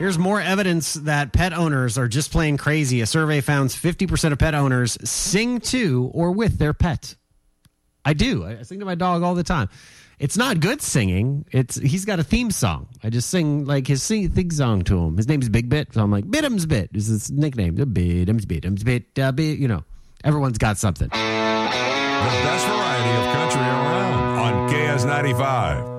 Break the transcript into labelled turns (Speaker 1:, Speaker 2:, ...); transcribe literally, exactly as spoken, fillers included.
Speaker 1: Here's more evidence that pet owners are just plain crazy. A survey found fifty percent of pet owners sing to or with their pet. I do. I sing to my dog all the time. It's not good singing. It's He's got a theme song. I just sing like his sing, theme song to him. His name's Big Bit, so I'm like, Bit'ems Bit is his nickname. Bit'ems Bit'ems Bit, uh, Bit, you know. Everyone's got something.
Speaker 2: The best variety of country around on K S ninety-five.